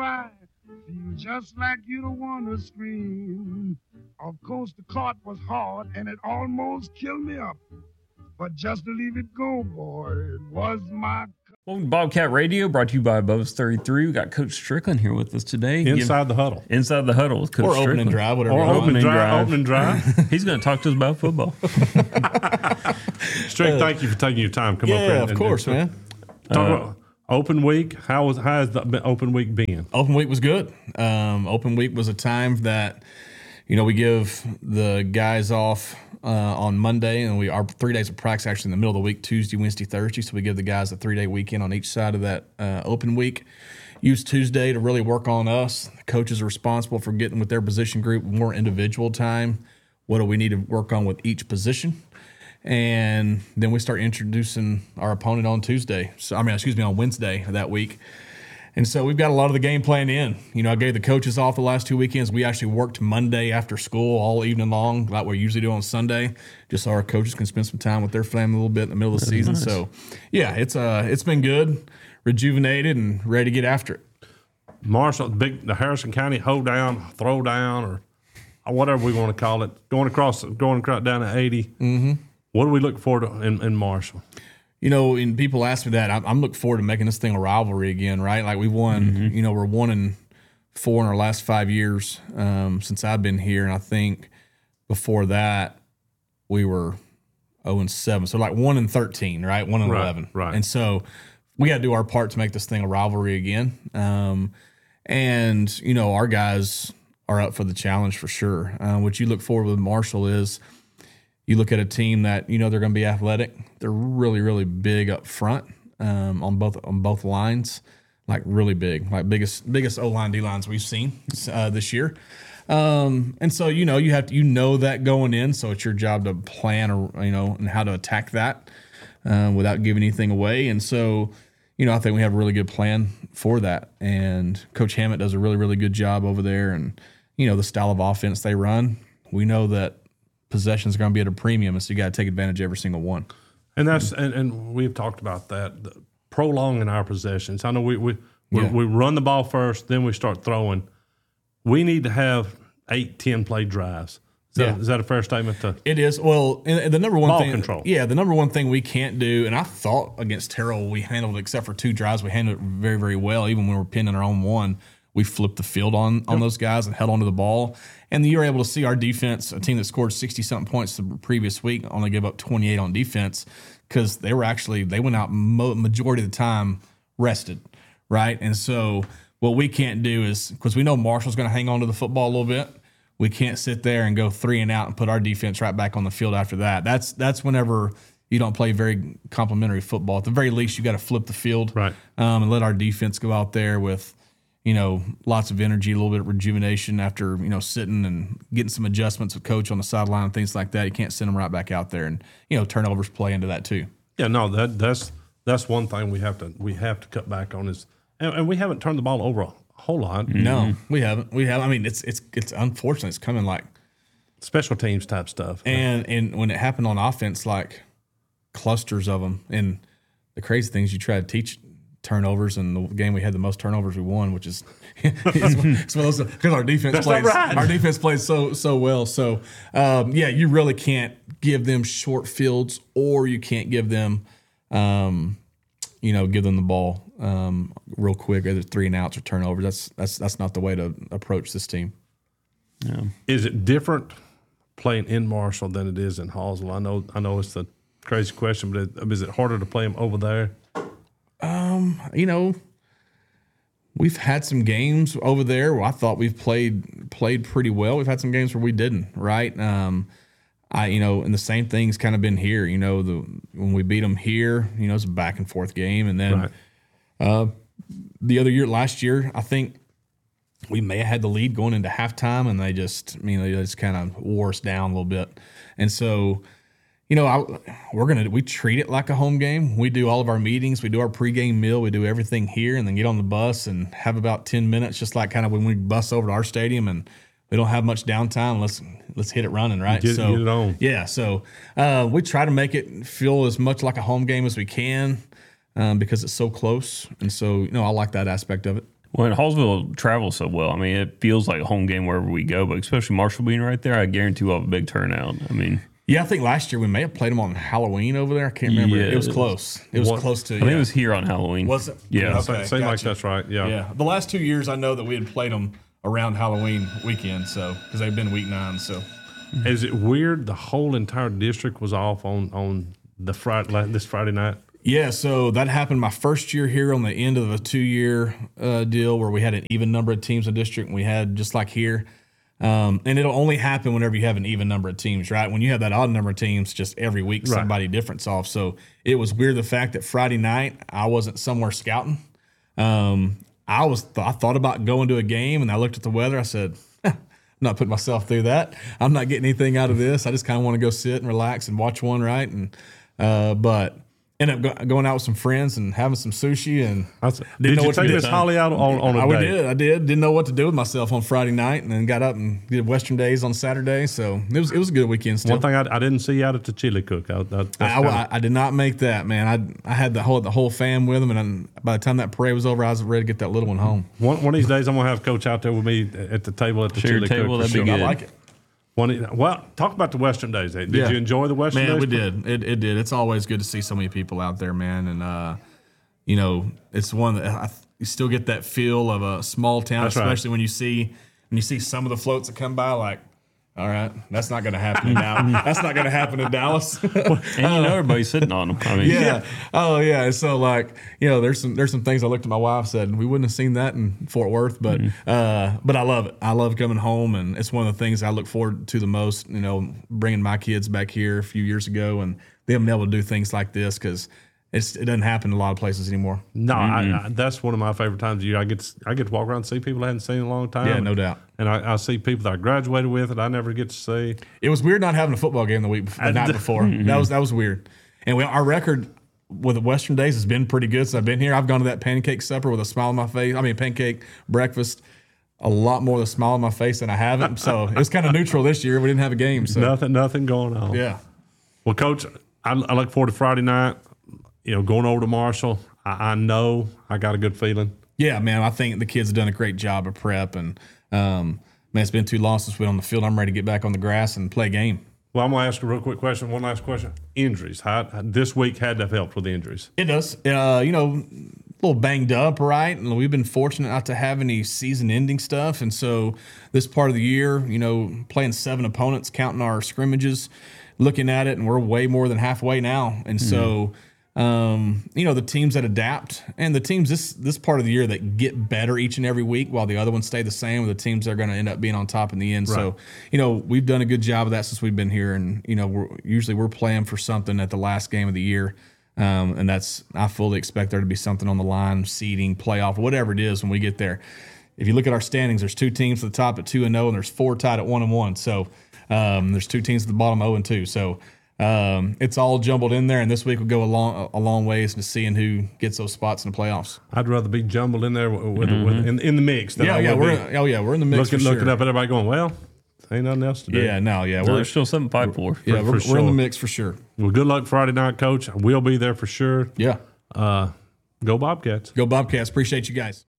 cry. Feel just like you don't want to scream. Of course, the cart was hard and it almost killed me up. But just to leave it go, boy, it was my... Welcome to Bobcat Radio, brought to you by Bubba's 33. We got Coach Strickland here with us today. Inside the Huddle. Inside the Huddle with Coach or Strickland. Open and Drive, whatever. Or Open and Drive. He's going to talk to us about football. Strick, thank you for taking your time. Come up here. Yeah, of course, man. Talk about open week. How has the open week been? Open week was good. Open week was a time that, we give the guys off on Monday, and our 3 days of practice actually in the middle of the week, Tuesday, Wednesday, Thursday. So we give the guys a 3-day weekend on each side of that open week. Use Tuesday to really work on us. The coaches are responsible for getting with their position group more individual time. What do we need to work on with each position? And then we start introducing our opponent on on Wednesday of that week. And so we've got a lot of the game plan in. I gave the coaches off the last 2 weekends. We actually worked Monday after school all evening long, like we usually do on Sunday, just so our coaches can spend some time with their family a little bit in the middle of the season. Nice. So, yeah, it's been good, rejuvenated, and ready to get after it. Marshall, the Harrison County hold down, throw down, or whatever we want to call it, going across down to 80. Mm-hmm. What do we look for in Marshall? And people ask me that. I'm looking forward to making this thing a rivalry again, right? Like we won, we're 1-4 in our last 5 years since I've been here. And I think before that, we were 0-7. So like 1-13, right? 1-11. Right. And so we got to do our part to make this thing a rivalry again. Our guys are up for the challenge for sure. What you look forward with Marshall is, you look at a team that they're going to be athletic. They're really, really big up front on both lines, like really big, like biggest O-line, D-lines we've seen this year. And so you have to that going in. So it's your job to plan and how to attack that without giving anything away. And so I think we have a really good plan for that. And Coach Hammett does a really, really good job over there. And the style of offense they run, we know that possessions are going to be at a premium, and so you got to take advantage of every single one. And that's and we've talked about that, prolonging our possessions. I know we run the ball first, then we start throwing. We need to have 8-10 play drives. Is that a fair statement? It is. Well, and the number one ball thing, control. Yeah, the number one thing we can't do, and I thought against Terrell we handled it, except for 2 drives, we handled it very, very well. Even when we were pinning our own one, we flipped the field on those guys and held onto the ball. And you were able to see our defense, a team that scored 60-something points the previous week, only gave up 28 on defense because they went out majority of the time rested, right? And so what we can't do is, because we know Marshall's going to hang on to the football a little bit, we can't sit there and go 3 and out and put our defense right back on the field after that. That's whenever you don't play very complimentary football. At the very least, you got to flip the field, right, and let our defense go out there with lots of energy, a little bit of rejuvenation after, sitting and getting some adjustments with coach on the sideline and things like that. You can't send them right back out there, and turnovers play into that too. Yeah, no, that's one thing we have to cut back on is, and we haven't turned the ball over a whole lot. No, we haven't. I mean, it's unfortunate. It's coming like special teams type stuff, and when it happened on offense, like clusters of them. And the crazy thing is, you try to teach turnovers, and the game we had the most turnovers we won, which is because our defense our defense plays so well. So you really can't give them short fields, or you can't give them give them the ball real quick, either 3 and outs or turnovers. That's not the way to approach this team. Yeah. Is it different playing in Marshall than it is in Hallsville? I know it's a crazy question, but is it harder to play them over there? We've had some games over there where I thought we've played pretty well. We've had some games where we didn't, right? And the same thing's kind of been here. When we beat them here, it's a back and forth game. And then the other year, last year, I think we may have had the lead going into halftime, and they just kind of wore us down a little bit. And so, we treat it like a home game. We do all of our meetings, we do our pregame meal, we do everything here, and then get on the bus and have about 10 minutes, just like kind of when we bus over to our stadium, and we don't have much downtime. Let's hit it running, right? Get it on. Yeah. So we try to make it feel as much like a home game as we can because it's so close, and so I like that aspect of it. Well, and Hallsville travels so well. I mean, it feels like a home game wherever we go, but especially Marshall being right there, I guarantee we'll have a big turnout. I mean, Yeah, I think last year we may have played them on Halloween over there. I can't remember. It was close. It was close to. I think it was here on Halloween. Was it? Yeah. Okay, Seems like gotcha. that's right. Yeah. Yeah, the last 2 years I know that we had played them around Halloween weekend, so because they've been week 9. So Is it weird the whole entire district was off on the this Friday night? yeah, so that happened my first year here on the end of a 2-year deal where we had an even number of teams in the district, and we had just like here. And it'll only happen whenever you have an even number of teams, right? When you have that odd number of teams, just every week somebody different's off. So it was weird the fact that Friday night I wasn't somewhere scouting. I thought about going to a game, and I looked at the weather. I said, I'm not putting myself through that. I'm not getting anything out of this. I just kind of want to go sit and relax and watch one, right? And but ended up going out with some friends and having some sushi. And Did know you what to take do. Miss Holly out on a I date? did. Didn't know what to do with myself on Friday night, and then got up and did Western Days on Saturday. So it was a good weekend still. One thing I didn't see you out at the chili cook. I did not make that, man. I had the whole fam with them, and by the time that parade was over, I was ready to get that little one home. One of these days, I'm gonna have Coach out there with me at the table at the Share chili table, cook. for that'd be sure. good. I like it. Well, talk about the Western Days. Did Yeah. you enjoy the Western Man, Days? we did. It did. It's always good to see so many people out there, man. And you know, it's one that you still get that feel of a small town, That's right. especially when you see some of the floats that come by. Like, all right, that's not going to happen in Dallas. That's not going to happen in Dallas. And you know everybody's sitting on them. I mean, Yeah. Oh, yeah. And so, like, you know, there's some things I looked at my wife, said we wouldn't have seen that in Fort Worth, but I love it. I love coming home, and it's one of the things I look forward to the most. You know, bringing my kids back here a few years ago, and them being able to do things like this because it doesn't happen in a lot of places anymore. No, that's one of my favorite times of year. I get to walk around and see people I hadn't seen in a long time. Yeah, no doubt. And I see people that I graduated with that I never get to see. It was weird not having a football game the night before. That was weird. And our record with the Western Days has been pretty good since I've been here. I've gone to that pancake supper with a smile on my face. I mean, pancake breakfast, a lot more with a smile on my face than I haven't. So it was kind of neutral this year. We didn't have a game. So Nothing going on. yeah. Well, Coach, I look forward to Friday night. You know, going over to Marshall, I know I got a good feeling. Yeah, man, I think the kids have done a great job of prep. And, man, it's been too long since we've been on the field. I'm ready to get back on the grass and play a game. Well, I'm going to ask a real quick question. One last question. Injuries. This week had to have helped with the injuries. It does. You know, a little banged up, right? And we've been fortunate not to have any season-ending stuff. And so this part of the year, you know, playing 7 opponents, counting our scrimmages, looking at it, and we're way more than halfway now. And so, you know, the teams that adapt and the teams this part of the year that get better each and every week while the other ones stay the same, are the teams that are going to end up being on top in the end. Right. So, you know, we've done a good job of that since we've been here. And, you know, we're playing for something at the last game of the year. And I fully expect there to be something on the line, seeding, playoff, whatever it is when we get there. If you look at our standings, there's 2 teams at the top at 2-0, and there's 4 tied at 1-1. So there's 2 teams at the bottom 0-2. So it's all jumbled in there, and this week will go a long ways to seeing who gets those spots in the playoffs. I'd rather be jumbled in there in the mix. Than We're in the mix. Looking up at everybody going, well, ain't nothing else to do. There's still something to fight for. Yeah, we're sure. in the mix for sure. Well, good luck Friday night, Coach. We'll be there for sure. Yeah. Go Bobcats. Go Bobcats. Appreciate you guys.